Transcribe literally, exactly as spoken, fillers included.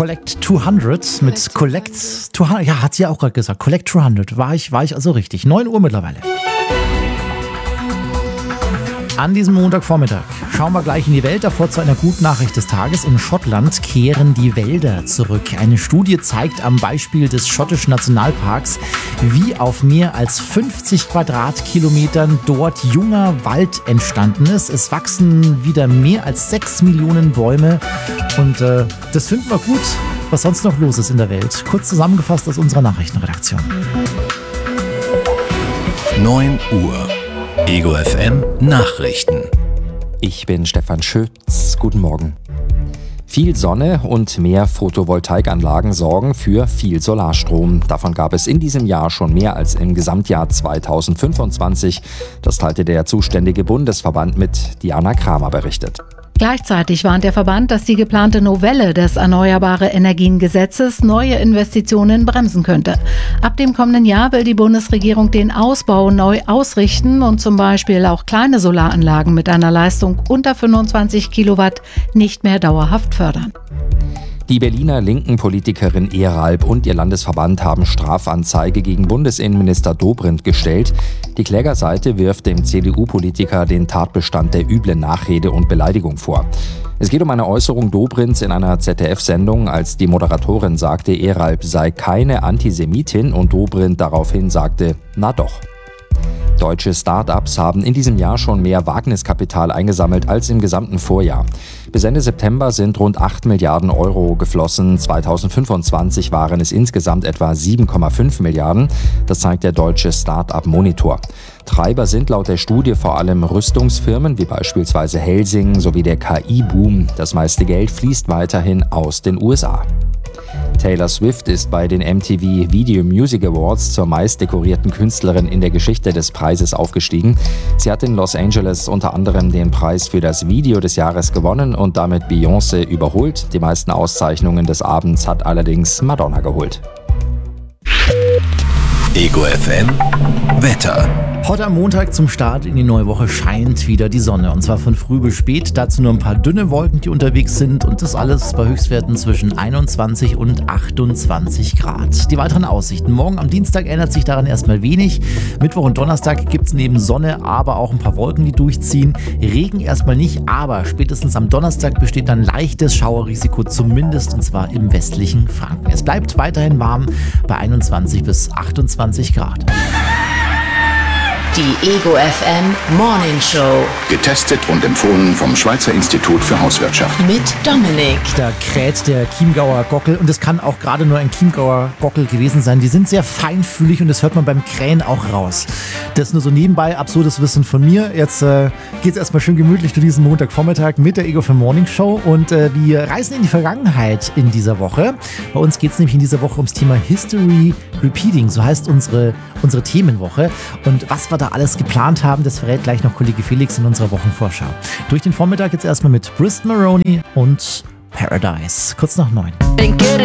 Collect zweihundert mit Collect zweihundert. Ja, hat sie ja auch gerade gesagt. Collect zweihundert. War ich, war ich also richtig. neun Uhr mittlerweile. An diesem Montagvormittag schauen wir gleich in die Welt. Davor zu einer guten Nachricht des Tages. In Schottland kehren die Wälder zurück. Eine Studie zeigt am Beispiel des schottischen Nationalparks, wie auf mehr als fünfzig Quadratkilometern dort junger Wald entstanden ist. Es wachsen wieder mehr als sechs Millionen Bäume. Und äh, das finden wir gut, was sonst noch los ist in der Welt. Kurz zusammengefasst aus unserer Nachrichtenredaktion. neun Uhr. Ego F M Nachrichten. Ich bin Stefan Schütz. Guten Morgen. Viel Sonne und mehr Photovoltaikanlagen sorgen für viel Solarstrom. Davon gab es in diesem Jahr schon mehr als im Gesamtjahr zweitausendfünfundzwanzig. Das teilte der zuständige Bundesverband mit. Diana Kramer berichtet. Gleichzeitig warnt der Verband, dass die geplante Novelle des Erneuerbare-Energien-Gesetzes neue Investitionen bremsen könnte. Ab dem kommenden Jahr will die Bundesregierung den Ausbau neu ausrichten und zum Beispiel auch kleine Solaranlagen mit einer Leistung unter fünfundzwanzig Kilowatt nicht mehr dauerhaft fördern. Die Berliner linken Politikerin Eralb und ihr Landesverband haben Strafanzeige gegen Bundesinnenminister Dobrindt gestellt. Die Klägerseite wirft dem C D U-Politiker den Tatbestand der üblen Nachrede und Beleidigung vor. Es geht um eine Äußerung Dobrindts in einer Z D F-Sendung, als die Moderatorin sagte, Eralb sei keine Antisemitin und Dobrindt daraufhin sagte, na doch. Deutsche Start-ups haben in diesem Jahr schon mehr Wagniskapital eingesammelt als im gesamten Vorjahr. Bis Ende September sind rund acht Milliarden Euro geflossen. zweitausendfünfundzwanzig waren es insgesamt etwa sieben Komma fünf Milliarden. Das zeigt der deutsche Start-up-Monitor. Treiber sind laut der Studie vor allem Rüstungsfirmen wie beispielsweise Helsing sowie der K I-Boom. Das meiste Geld fließt weiterhin aus den U S A. Taylor Swift ist bei den M T V Video Music Awards zur meist dekorierten Künstlerin in der Geschichte des Preises aufgestiegen. Sie hat in Los Angeles unter anderem den Preis für das Video des Jahres gewonnen und damit Beyoncé überholt. Die meisten Auszeichnungen des Abends hat allerdings Madonna geholt. Ego F M Wetter. Heute am Montag zum Start in die neue Woche scheint wieder die Sonne. Und zwar von früh bis spät. Dazu nur ein paar dünne Wolken, die unterwegs sind. Und das alles bei Höchstwerten zwischen einundzwanzig und achtundzwanzig Grad. Die weiteren Aussichten. Morgen am Dienstag ändert sich daran erstmal wenig. Mittwoch und Donnerstag gibt es neben Sonne aber auch ein paar Wolken, die durchziehen. Regen erstmal nicht, aber spätestens am Donnerstag besteht dann leichtes Schauerrisiko, zumindest und zwar im westlichen Franken. Es bleibt weiterhin warm bei einundzwanzig bis achtundzwanzig Grad. Die Ego F M Morning Show. Getestet und empfohlen vom Schweizer Institut für Hauswirtschaft. Mit Dominik. Da kräht der Chiemgauer Gockel und es kann auch gerade nur ein Chiemgauer Gockel gewesen sein. Die sind sehr feinfühlig und das hört man beim Krähen auch raus. Das nur so nebenbei, absurdes Wissen von mir. Jetzt äh, geht es erstmal schön gemütlich durch diesen Montagvormittag mit der Ego F M Morning Show und äh, wir reisen in die Vergangenheit in dieser Woche. Bei uns geht es nämlich in dieser Woche ums Thema History Repeating, so heißt unsere, unsere Themenwoche. Und was wir da alles geplant haben, das verrät gleich noch Kollege Felix in unserer Wochenvorschau. Durch den Vormittag jetzt erstmal mit Brist Maroney und Paradise. Kurz nach neun.